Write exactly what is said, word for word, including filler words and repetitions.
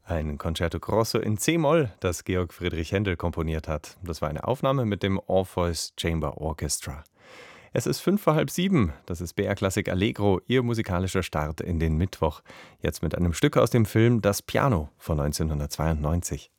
Ein Concerto Grosso in C-Moll, das Georg Friedrich Händel komponiert hat. Das war eine Aufnahme mit dem Orpheus Chamber Orchestra. Es ist fünf vor halb sieben. Das ist B R Klassik Allegro, Ihr musikalischer Start in den Mittwoch. Jetzt mit einem Stück aus dem Film Das Piano von neunzehnhundertzweiundneunzig.